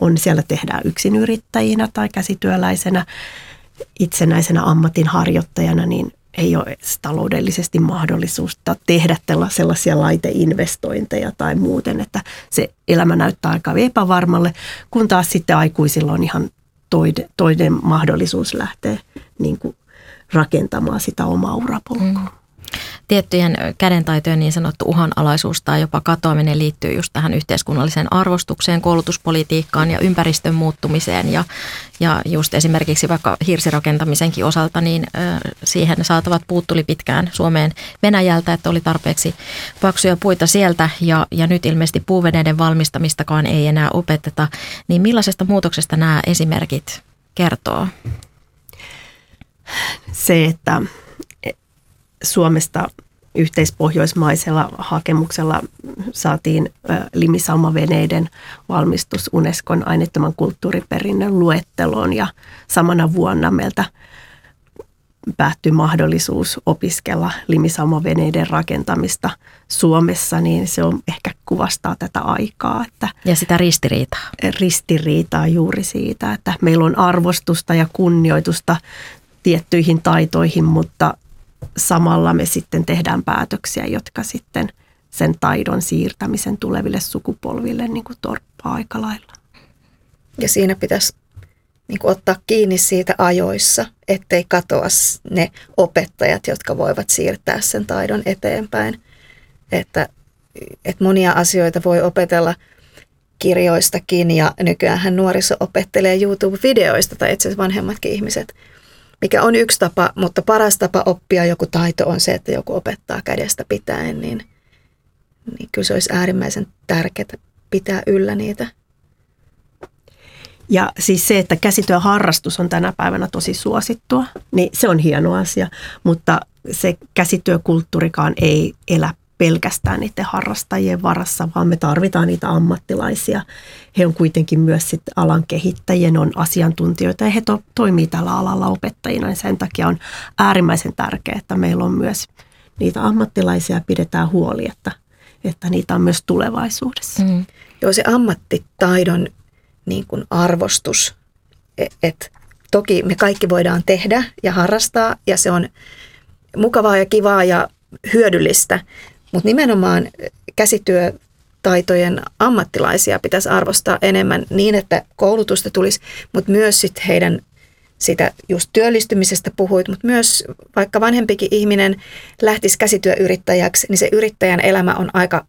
siellä tehdään yksinyrittäjinä tai käsityöläisenä, itsenäisenä ammatinharjoittajana, niin ei ole taloudellisesti mahdollisuutta tehdä sellaisia laiteinvestointeja tai muuten, että se elämä näyttää aika epävarmalle, kun taas sitten aikuisilla on ihan toinen mahdollisuus lähteä niin kuin rakentamaan sitä omaa urapolkua. Tiettyjen kädentaitojen niin sanottu uhanalaisuus tai jopa katoaminen liittyy just tähän yhteiskunnalliseen arvostukseen, koulutuspolitiikkaan ja ympäristön muuttumiseen. Ja just esimerkiksi vaikka hirsirakentamisenkin osalta, niin siihen saatavat puut tuli pitkään Suomeen Venäjältä, että oli tarpeeksi paksuja puita sieltä. Ja nyt ilmeisesti puuveneiden valmistamistakaan ei enää opeteta. Niin millaisesta muutoksesta nämä esimerkit kertoo? Se, että Suomesta yhteispohjoismaisella hakemuksella saatiin limisaumaveneiden valmistus Unescon aineettoman kulttuuriperinnön luetteloon ja samana vuonna meiltä päättyi mahdollisuus opiskella limisaumaveneiden rakentamista Suomessa, niin se on ehkä kuvastaa tätä aikaa. Ja sitä ristiriitaa. Ristiriitaa juuri siitä, että meillä on arvostusta ja kunnioitusta tiettyihin taitoihin, mutta samalla me sitten tehdään päätöksiä, jotka sitten sen taidon siirtämisen tuleville sukupolville niin kuin torppaa aika lailla. Ja siinä pitäisi niin kuin ottaa kiinni siitä ajoissa, ettei katoa ne opettajat, jotka voivat siirtää sen taidon eteenpäin. Että monia asioita voi opetella kirjoistakin ja nykyäänhän nuoriso opettelee YouTube-videoista tai itse asiassa vanhemmatkin ihmiset, mikä on yksi tapa, mutta paras tapa oppia joku taito on se, että joku opettaa kädestä pitäen, niin kyllä se olisi äärimmäisen tärkeää pitää yllä niitä. Ja siis se, että käsityöharrastus on tänä päivänä tosi suosittua, niin se on hieno asia, mutta se käsityökulttuurikaan ei elä pelkästään niiden harrastajien varassa, vaan me tarvitaan niitä ammattilaisia. He on kuitenkin myös sitten alan kehittäjien, on asiantuntijoita ja he toimii tällä alalla opettajina. Ja sen takia on äärimmäisen tärkeää, että meillä on myös niitä ammattilaisia ja pidetään huoli, että niitä on myös tulevaisuudessa. Joo, se ammattitaidon niin kuin arvostus, että toki me kaikki voidaan tehdä ja harrastaa ja se on mukavaa ja kivaa ja hyödyllistä, mutta nimenomaan käsityötaitojen ammattilaisia pitäisi arvostaa enemmän niin, että koulutusta tulisi, mutta myös sit heidän sitä just työllistymisestä puhuit, mutta myös vaikka vanhempikin ihminen lähtisi käsityöyrittäjäksi, niin se yrittäjän elämä on aika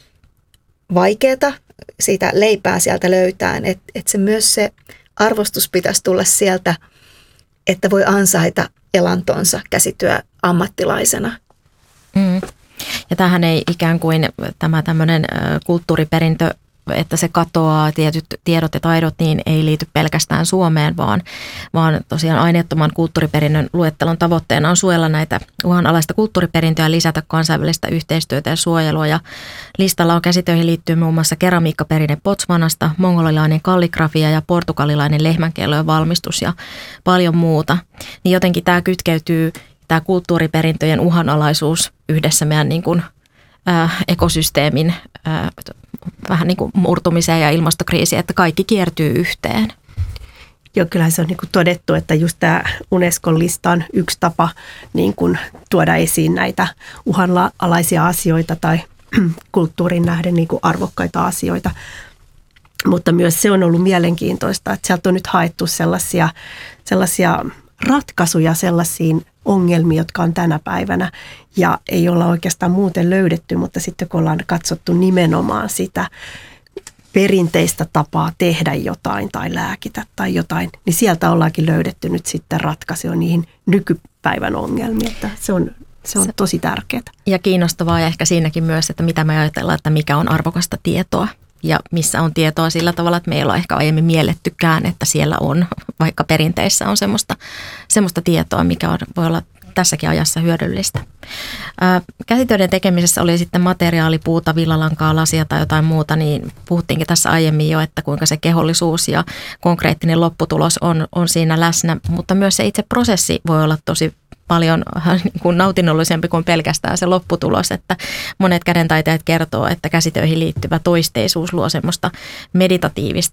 vaikeaa siitä leipää sieltä löytään, että se myös se arvostus pitäisi tulla sieltä, että voi ansaita elantonsa käsityöammattilaisena. Ja tämähän ei ikään kuin tämä tämmöinen kulttuuriperintö, että se katoaa, tietyt tiedot ja taidot, niin ei liity pelkästään Suomeen, vaan tosiaan aineettoman kulttuuriperinnön luettelon tavoitteena on suojella näitä uhanalaista kulttuuriperintöä ja lisätä kansainvälistä yhteistyötä ja suojelua. Ja listalla on käsitöihin liittyy muun muassa keramiikkaperinne Botswanasta, mongolilainen kalligrafia ja portugalilainen lehmänkellojen valmistus ja paljon muuta. Niin jotenkin tämä kytkeytyy, tämä kulttuuriperintöjen uhanalaisuus yhdessä meidän niin kuin, ekosysteemin vähän niin kuin murtumiseen ja ilmastokriisiin, että kaikki kiertyy yhteen. Joo, kyllähän se on niin kuin todettu, että just tämä Unescon lista on yksi tapa niin kuin tuoda esiin näitä uhanalaisia asioita tai kulttuurin nähden niin kuin arvokkaita asioita. Mutta myös se on ollut mielenkiintoista, että sieltä on nyt haettu sellaisia ratkaisuja sellaisiin ongelmiin, jotka on tänä päivänä ja ei olla oikeastaan muuten löydetty, mutta sitten kun ollaan katsottu nimenomaan sitä perinteistä tapaa tehdä jotain tai lääkitä tai jotain, niin sieltä ollaankin löydetty nyt sitten ratkaisuja niihin nykypäivän ongelmiin, että se on tosi tärkeää. Ja kiinnostavaa ja ehkä siinäkin myös, että mitä me ajatellaan, että mikä on arvokasta tietoa. Ja missä on tietoa sillä tavalla, että me ei olla ehkä aiemmin miellettykään, että siellä on, vaikka perinteissä on semmoista tietoa, mikä voi olla tässäkin ajassa hyödyllistä. Käsitöiden tekemisessä oli sitten materiaali, puuta, villalankaa, lasia tai jotain muuta, niin puhuttiinkin tässä aiemmin jo, että kuinka se kehollisuus ja konkreettinen lopputulos on siinä läsnä, mutta myös se itse prosessi voi olla tosi paljon niin kuin nautinnollisempi kuin pelkästään se lopputulos, että monet kädentaiteet kertoo, että käsitöihin liittyvä toisteisuus luo semmoista meditatiivista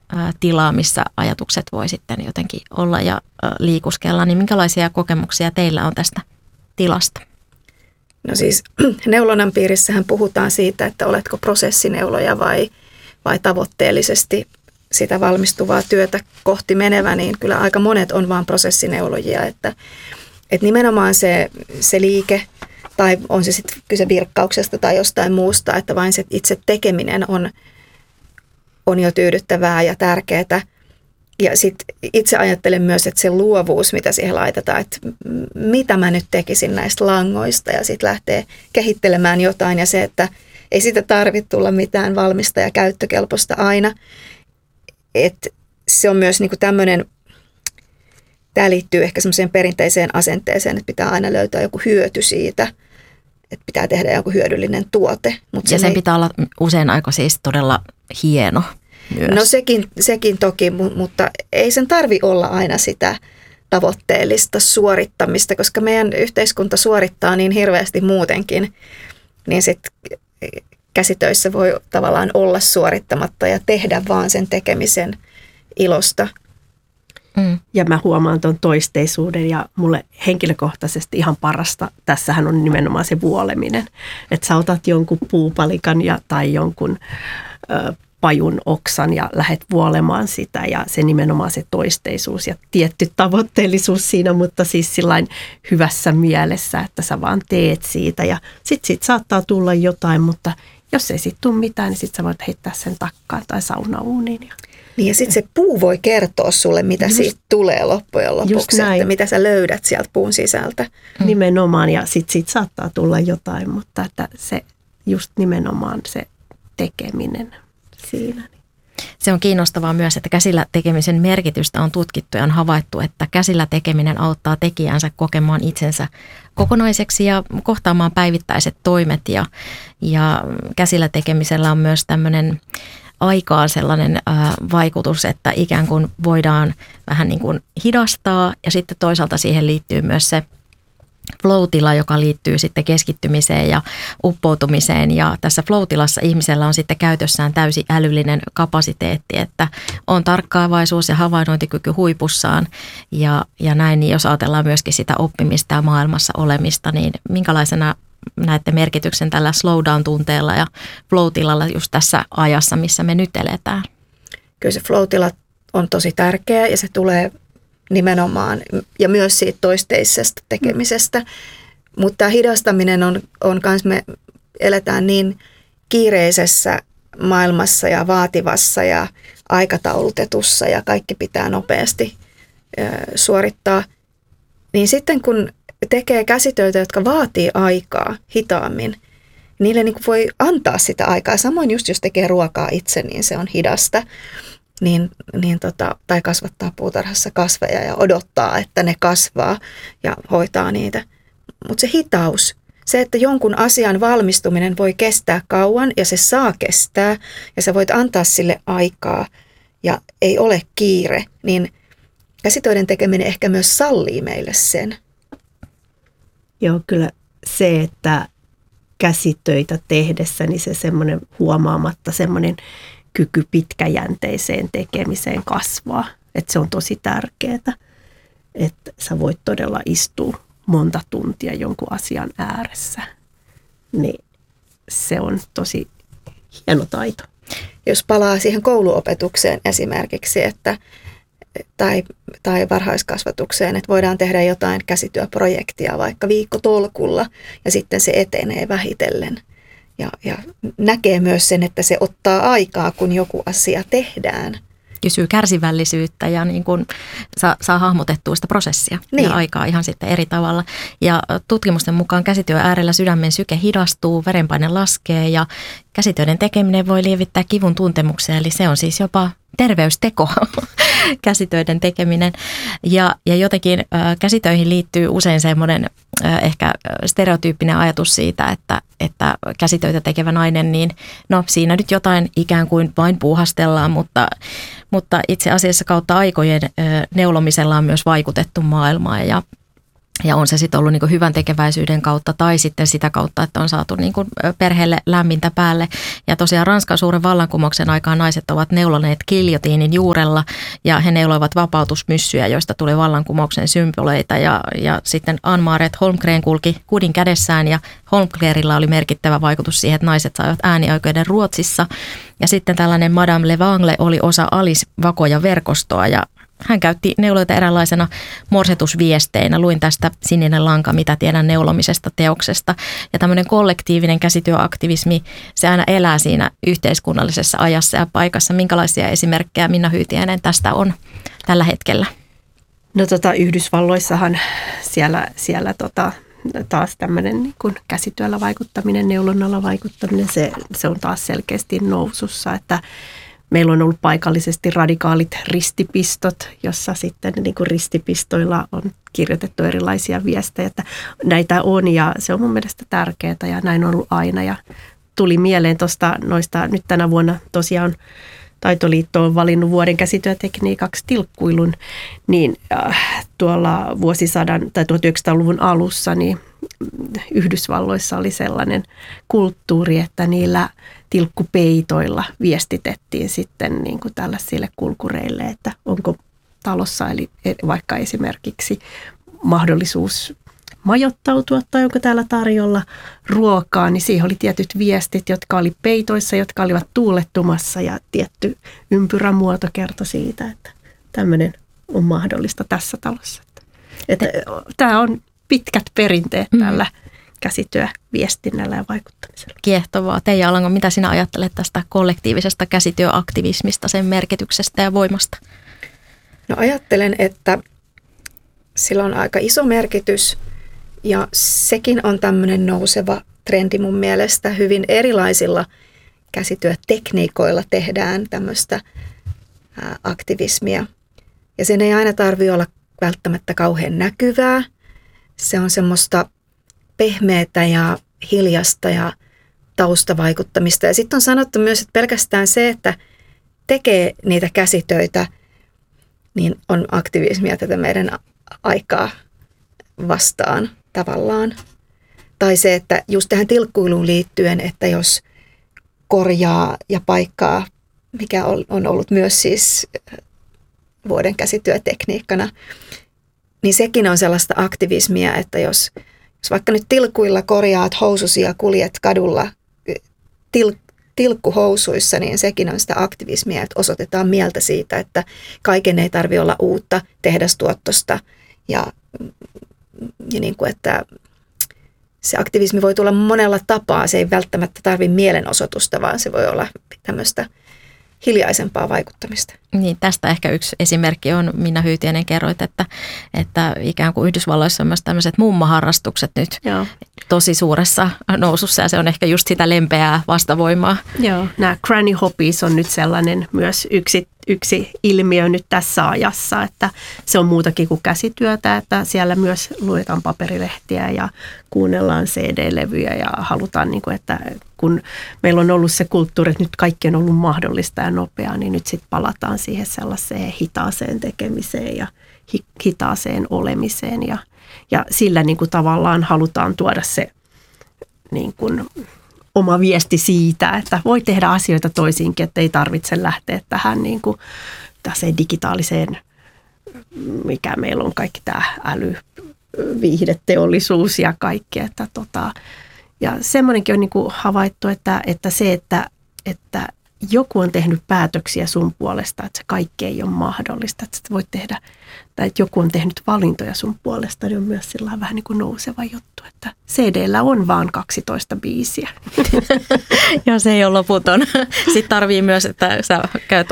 tilaa, missä ajatukset voi sitten jotenkin olla ja liikuskella, niin minkälaisia kokemuksia teillä on tästä tilasta? No siis neulonnan piirissähän puhutaan siitä, että oletko prosessineuloja vai tavoitteellisesti sitä valmistuvaa työtä kohti menevä, niin kyllä aika monet on vaan prosessineulojia, että nimenomaan se liike tai on se sitten kyse virkkauksesta tai jostain muusta, että vain se itse tekeminen on jo tyydyttävää ja tärkeää. Ja sitten itse ajattelen myös, että se luovuus, mitä siihen laitetaan, että mitä mä nyt tekisin näistä langoista ja sitten lähtee kehittelemään jotain ja se, että ei siitä tarvitse tulla mitään valmista ja käyttökelpoista aina. Että se on myös niinku tämmöinen, tämä liittyy ehkä semmoiseen perinteiseen asenteeseen, että pitää aina löytää joku hyöty siitä, että pitää tehdä joku hyödyllinen tuote. Ja sen pitää olla usein aika siis todella hieno myös. No sekin toki, mutta ei sen tarvi olla aina sitä tavoitteellista suorittamista, koska meidän yhteiskunta suorittaa niin hirveästi muutenkin, niin sitten käsitöissä voi tavallaan olla suorittamatta ja tehdä vaan sen tekemisen ilosta. Ja mä huomaan tuon toisteisuuden ja mulle henkilökohtaisesti ihan parasta tässähän on nimenomaan se vuoleminen. Että sä otat jonkun puupalikan tai jonkun pajun oksan ja lähdet vuolemaan sitä ja se nimenomaan se toisteisuus ja tietty tavoitteellisuus siinä, mutta siis sillain hyvässä mielessä, että sä vaan teet siitä ja sit saattaa tulla jotain, mutta jos ei sit tule mitään, niin sit sä voit heittää sen takkaan tai saunauuniin. Niin ja sitten se puu voi kertoa sulle, mitä siitä tulee loppujen lopuksi, että mitä sä löydät sieltä puun sisältä. Nimenomaan ja sitten siitä saattaa tulla jotain, mutta että se just nimenomaan se tekeminen siinä. Se on kiinnostavaa myös, että käsillä tekemisen merkitystä on tutkittu ja on havaittu, että käsillä tekeminen auttaa tekijänsä kokemaan itsensä kokonaiseksi ja kohtaamaan päivittäiset toimet ja käsillä tekemisellä on myös tämmöinen aikaan sellainen vaikutus, että ikään kuin voidaan vähän niin kuin hidastaa ja sitten toisaalta siihen liittyy myös se flow-tila, joka liittyy sitten keskittymiseen ja uppoutumiseen ja tässä flow-tilassa ihmisellä on sitten käytössään täysi älyllinen kapasiteetti, että on tarkkaavaisuus ja havainnointikyky huipussaan ja näin, niin jos ajatellaan myöskin sitä oppimista ja maailmassa olemista, niin minkälaisena näette merkityksen tällä slowdown-tunteella ja flow-tilalla just tässä ajassa, missä me nyt eletään? Kyllä se flow-tila on tosi tärkeä ja se tulee nimenomaan ja myös siitä toisteisesta tekemisestä, mutta tämä hidastaminen on kans me eletään niin kiireisessä maailmassa ja vaativassa ja aikataulutetussa ja kaikki pitää nopeasti suorittaa, niin sitten kun tekee käsitöitä, jotka vaatii aikaa hitaammin, niille niin kuin voi antaa sitä aikaa. Samoin just jos tekee ruokaa itse, niin se on hidasta. Tai kasvattaa puutarhassa kasveja ja odottaa, että ne kasvaa ja hoitaa niitä. Mutta se hitaus, se, että jonkun asian valmistuminen voi kestää kauan ja se saa kestää ja sä voit antaa sille aikaa ja ei ole kiire, niin käsitöiden tekeminen ehkä myös sallii meille sen. Joo, kyllä se, että käsitöitä tehdessä, niin se semmoinen huomaamatta semmoinen kyky pitkäjänteiseen tekemiseen kasvaa. Että se on tosi tärkeää, että sä voit todella istua monta tuntia jonkun asian ääressä. Niin se on tosi hieno taito. Jos palaa siihen kouluopetukseen esimerkiksi, tai varhaiskasvatukseen, että voidaan tehdä jotain käsityöprojektia vaikka viikkotolkulla ja sitten se etenee vähitellen. Ja näkee myös sen, että se ottaa aikaa, kun joku asia tehdään. Kysyy kärsivällisyyttä ja niin kuin saa hahmotettua sitä prosessia ja aikaa ihan sitten eri tavalla. Ja tutkimusten mukaan käsityön äärellä sydämen syke hidastuu, verenpaine laskee ja käsitöiden tekeminen voi lievittää kivun tuntemuksia. Eli se on siis jopa terveysteko, käsitöiden tekeminen. Ja jotenkin käsitöihin liittyy usein semmoinen ehkä stereotyyppinen ajatus siitä, että käsitöitä tekevä nainen, niin no siinä nyt jotain ikään kuin vain puuhastellaan, mutta itse asiassa kautta aikojen neulomisella on myös vaikutettu maailmaan Ja on se sitten ollut niin kuin hyvän tekeväisyyden kautta tai sitten sitä kautta, että on saatu niin kuin perheelle lämmintä päälle. Ja tosiaan Ranskan suuren vallankumouksen aikaan naiset ovat neuloneet giljotiinin juurella ja he neuloivat vapautusmyssyjä, joista tuli vallankumouksen symboleita. Ja sitten Anne-Maret Holmgren kulki kudin kädessään ja Holmgrenilla oli merkittävä vaikutus siihen, että naiset saivat äänioikeuden Ruotsissa. Ja sitten tällainen Madame Levangle oli osa Alice Vakoja verkostoa ja hän käytti neuloita eräänlaisena morsetusviesteinä. Luin tästä Sininen lanka, mitä tiedän neulomisesta teoksesta. Ja tämmöinen kollektiivinen käsityöaktivismi, se aina elää siinä yhteiskunnallisessa ajassa ja paikassa. Minkälaisia esimerkkejä Minna Hyytiäinen tästä on tällä hetkellä? No Yhdysvalloissahan siellä taas tämmöinen niin kuin käsityöllä vaikuttaminen, neulonnalla vaikuttaminen, se on taas selkeästi nousussa, että meillä on ollut paikallisesti radikaalit ristipistot, jossa sitten niin kuin ristipistoilla on kirjoitettu erilaisia viestejä, että näitä on ja se on mun mielestä tärkeää ja näin on ollut aina. Ja tuli mieleen noista nyt tänä vuonna tosiaan Taitoliitto on valinnut vuoden käsityötekniikaksi tilkkuilun, niin tuolla vuosisadan tai 1900-luvun alussa niin Yhdysvalloissa oli sellainen kulttuuri, että niillä tilkkupeitoilla viestitettiin sitten niin kuin tällaisille kulkureille, että onko talossa eli vaikka esimerkiksi mahdollisuus majoittautua tai onko täällä tarjolla ruokaa, niin siihen oli tietyt viestit, jotka oli peitoissa, jotka olivat tuulettumassa ja tietty ympyrämuoto kertoi siitä, että tämmöinen on mahdollista tässä talossa. Tämä on pitkät perinteet tällä käsityöviestinnällä ja vaikuttamisella. Kiehtovaa. Teija Alanko, mitä sinä ajattelet tästä kollektiivisesta käsityöaktivismista, sen merkityksestä ja voimasta? No ajattelen, että sillä on aika iso merkitys ja sekin on tämmöinen nouseva trendi mun mielestä. Hyvin erilaisilla käsityötekniikoilla tehdään tämmöistä aktivismia ja sen ei aina tarvitse olla välttämättä kauhean näkyvää. Se on semmoista pehmeätä ja hiljasta ja taustavaikuttamista. Ja sitten on sanottu myös, että pelkästään se, että tekee niitä käsitöitä, niin on aktivismia tätä meidän aikaa vastaan tavallaan. Tai se, että just tähän tilkkuiluun liittyen, että jos korjaa ja paikkaa, mikä on ollut myös siis vuoden käsityötekniikkana, niin sekin on sellaista aktivismia, että jos vaikka nyt tilkuilla korjaat housusi ja kuljet kadulla tilkkuhousuissa, niin sekin on sitä aktivismia, että osoitetaan mieltä siitä, että kaiken ei tarvitse olla uutta tehdastuottosta ja niin kuin, että se aktivismi voi tulla monella tapaa. Se ei välttämättä tarvitse mielenosoitusta, vaan se voi olla tämmöistä hiljaisempaa vaikuttamista. Niin, tästä ehkä yksi esimerkki on, Minna Hyytiäinen kerroit, että ikään kuin Yhdysvalloissa on myös tämmöiset mummaharrastukset nyt tosi suuressa nousussa ja se on ehkä just sitä lempeää vastavoimaa. Joo, nämä granny hobbies on nyt sellainen myös yksi ilmiö nyt tässä ajassa, että se on muutakin kuin käsityötä, että siellä myös luetaan paperilehtiä ja kuunnellaan CD-levyjä ja halutaan, niin kuin, että kun meillä on ollut se kulttuuri, että nyt kaikki on ollut mahdollista ja nopeaa, niin nyt sitten palataan siihen sellaiseen hitaaseen tekemiseen ja hitaaseen olemiseen ja sillä niin kuin tavallaan halutaan tuoda se niin kuin oma viesti siitä, että voi tehdä asioita toisinkin, että ei tarvitse lähteä tähän niin kuin digitaaliseen, mikä meillä on kaikki tämä älyviihdeteollisuus ja kaikki. Ja semmoinenkin on niin kuin havaittu, että se, että joku on tehnyt päätöksiä sun puolesta, että se kaikki ei ole mahdollista, että voit tehdä, tai että joku on tehnyt valintoja sun puolesta, niin on myös sillä vähän niin kuin nouseva juttu, että CD:llä on vaan 12 biisiä. Ja se ei ole loputon. Sitten tarvii myös, että sä käyt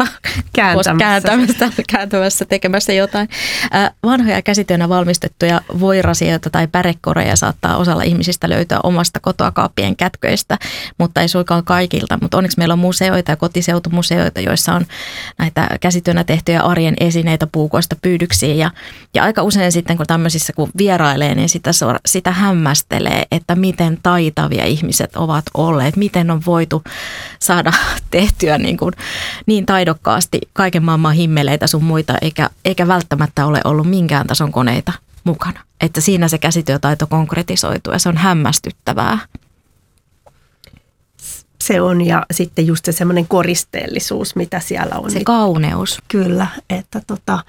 kääntämässä, tekemässä jotain. Vanhoja käsityönä valmistettuja voirasioita tai pärekoreja saattaa osalla ihmisistä löytyä omasta kotoakaappien kätköistä, mutta ei suinkaan kaikilta. Mutta onneksi meillä on museoita ja kotiseutumuseoita, joissa on näitä käsityönä tehtyjä arjen esineitä puukoista pyydyksiin. Ja aika usein sitten, kun tämmöisissä kun vierailee, niin sitä hämmästelee, että miten taitavia ihmiset ovat olleet, miten on voitu saada tehtyä niin taidokkaasti kaiken maailman himmeleitä sun muita, eikä välttämättä ole ollut minkään tason koneita mukana. että siinä se käsityötaito konkretisoituu ja se on hämmästyttävää. Se on, ja sitten just se semmoinen koristeellisuus, mitä siellä on. Se kauneus. Kyllä, että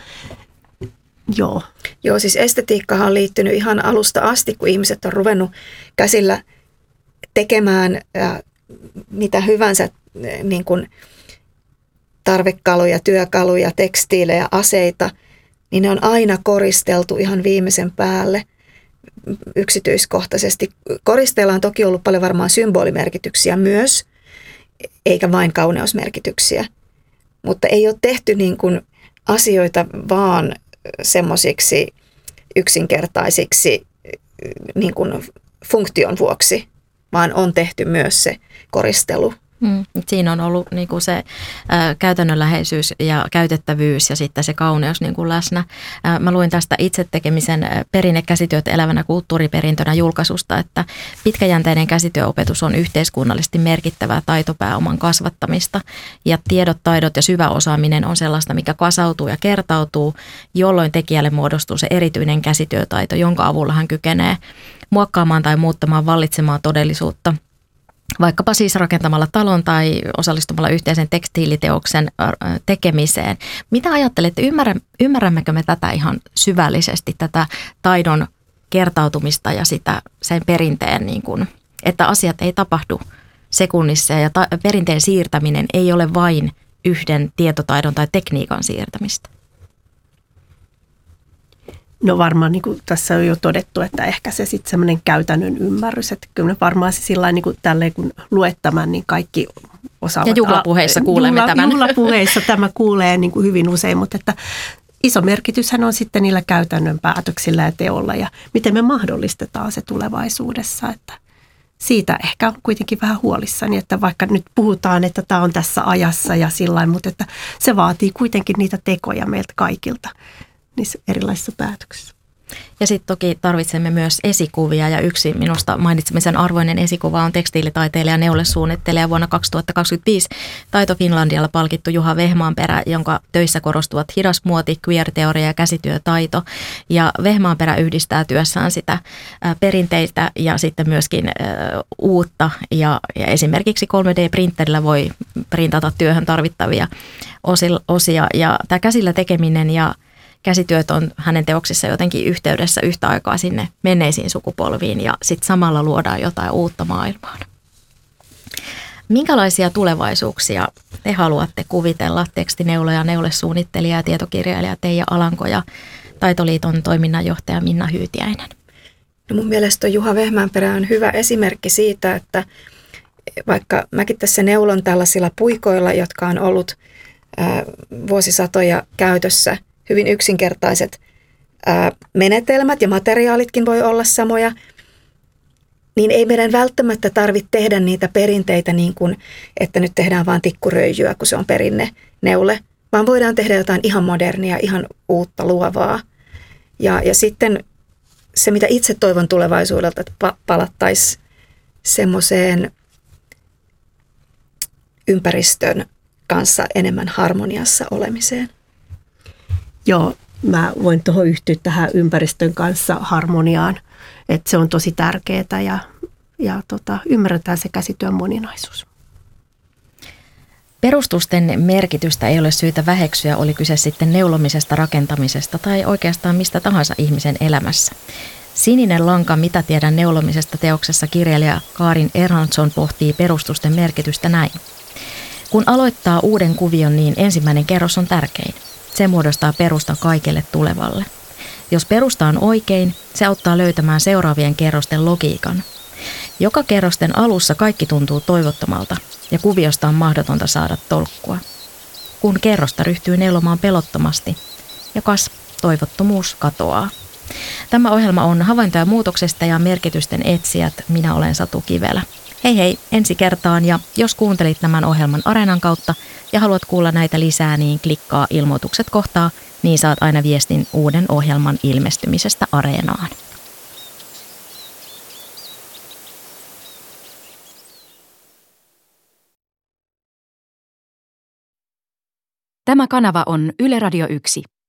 joo. Joo, siis estetiikkahan on liittynyt ihan alusta asti, kun ihmiset on ruvennut käsillä tekemään mitä hyvänsä niin kuin tarvekaluja, työkaluja, tekstiilejä, aseita, niin ne on aina koristeltu ihan viimeisen päälle yksityiskohtaisesti. Koristeilla on toki ollut paljon varmaan symbolimerkityksiä myös, eikä vain kauneusmerkityksiä, mutta ei ole tehty niin kuin asioita vaan semmoisiksi yksinkertaisiksi niin kuin funktion vuoksi, vaan on tehty myös se koristelu. Siinä on ollut niin kuin se käytännönläheisyys ja käytettävyys ja sitten se kauneus niin kuin läsnä. Mä luin tästä itse tekemisen perinnekäsityöt elävänä kulttuuriperintönä julkaisusta, että pitkäjänteinen käsityöopetus on yhteiskunnallisesti merkittävää taitopääoman kasvattamista ja tiedot, taidot ja syvä osaaminen on sellaista, mikä kasautuu ja kertautuu, jolloin tekijälle muodostuu se erityinen käsityötaito, jonka avulla hän kykenee muokkaamaan tai muuttamaan vallitsemaa todellisuutta. Vaikkapa siis rakentamalla talon tai osallistumalla yhteisen tekstiiliteoksen tekemiseen. Mitä ajattelette, ymmärrämmekö me tätä ihan syvällisesti, tätä taidon kertautumista ja sen perinteen, niin kuin, että asiat ei tapahdu sekunnissa ja perinteen siirtäminen ei ole vain yhden tietotaidon tai tekniikan siirtämistä? No varmaan niin kuin tässä on jo todettu, että ehkä se sitten semmoinen käytännön ymmärrys, että kyllä varmaan se sillä niin kuin tälleen kun luet tämän, niin kaikki osaavat. Ja juhlapuheissa kuulemme tämän. Juhlapuheissa tämä kuulee niin kuin hyvin usein, mutta että iso merkityshän on sitten niillä käytännön päätöksillä ja teolla ja miten me mahdollistetaan se tulevaisuudessa, että siitä ehkä on kuitenkin vähän huolissani, että vaikka nyt puhutaan, että tämä on tässä ajassa ja sillain, mutta että se vaatii kuitenkin niitä tekoja meiltä kaikilta niissä erilaisissa päätöksissä. Ja sitten toki tarvitsemme myös esikuvia ja yksi minusta mainitsemisen arvoinen esikuva on tekstiilitaiteilija ja neulesuunnittelija vuonna 2025 Taito Finlandialla palkittu Juha Vehmaanperä, jonka töissä korostuvat hidas muoti, queer-teoria ja käsityötaito. Ja Vehmaanperä yhdistää työssään sitä perinteitä ja sitten myöskin uutta ja esimerkiksi 3D-printerillä voi printata työhön tarvittavia osia ja tämä käsillä tekeminen ja käsityöt on hänen teoksissa jotenkin yhteydessä yhtä aikaa sinne menneisiin sukupolviin ja sitten samalla luodaan jotain uutta maailmaan. Minkälaisia tulevaisuuksia te haluatte kuvitella, tekstineuloja, neulesuunnittelija ja tietokirjailija Teija Alanko ja Taitoliiton toiminnanjohtaja Minna Hyytiäinen? No mun mielestä Juha Vehmaanperä on hyvä esimerkki siitä, että vaikka mäkin tässä neulon tällaisilla puikoilla, jotka on ollut vuosisatoja käytössä, hyvin yksinkertaiset menetelmät ja materiaalitkin voi olla samoja, niin ei meidän välttämättä tarvitse tehdä niitä perinteitä niin kuin, että nyt tehdään vaan tikkuröijyä, kun se on perinneneule, vaan voidaan tehdä jotain ihan modernia, ihan uutta, luovaa. Ja sitten se, mitä itse toivon tulevaisuudelta, että palattaisiin semmoiseen ympäristön kanssa enemmän harmoniassa olemiseen. Joo, mä voin tuohon yhtyä tähän ympäristön kanssa harmoniaan, että se on tosi tärkeää ja ymmärretään se käsityön moninaisuus. Perustusten merkitystä ei ole syytä väheksyä, oli kyse sitten neulomisesta, rakentamisesta tai oikeastaan mistä tahansa ihmisen elämässä. Sininen lanka, mitä tiedän neulomisesta teoksessa kirjailija Karin Erhardsson pohtii perustusten merkitystä näin. Kun aloittaa uuden kuvion, niin ensimmäinen kerros on tärkein. Se muodostaa perustan kaikelle tulevalle. Jos perusta on oikein, se auttaa löytämään seuraavien kerrosten logiikan. Joka kerrosten alussa kaikki tuntuu toivottomalta ja kuviosta on mahdotonta saada tolkkua. Kun kerrosta ryhtyy neulomaan pelottomasti ja toivottomuus katoaa. Tämä ohjelma on havaintoja muutoksesta ja merkitysten etsijät. Minä olen Satu Kivelä. Hei hei, ensi kertaan ja jos kuuntelit tämän ohjelman Areenan kautta ja haluat kuulla näitä lisää, niin klikkaa ilmoitukset kohtaa, niin saat aina viestin uuden ohjelman ilmestymisestä Areenaan. Tämä kanava on Yle Radio 1.